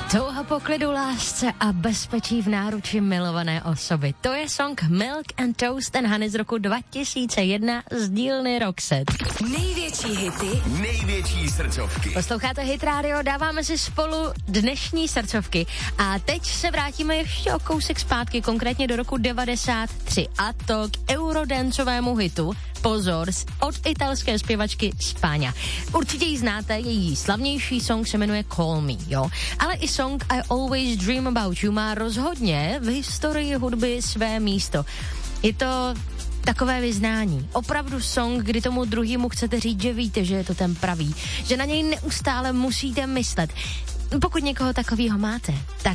Touha po klidu, lásce a bezpečí v náruči milované osoby. To je song Milk and Toast and Honey z roku 2001 z dílny Roxette. Největší hity, největší srdcovky. Posloucháte Hit Radio, dáváme si spolu dnešní srdcovky a teď se vrátíme ještě o kousek zpátky, konkrétně do roku 93 a to k eurodancovému hitu Pozor od italské zpěvačky Spagna. Určitě ji znáte, její slavnější song se jmenuje Call Me, jo? Ale i song I Always Dream About You má rozhodně v historii hudby své místo. Je to takové vyznání. Opravdu song, kdy tomu druhému chcete říct, že víte, že je to ten pravý. Že na něj neustále musíte myslet. Pokud někoho takového máte, tak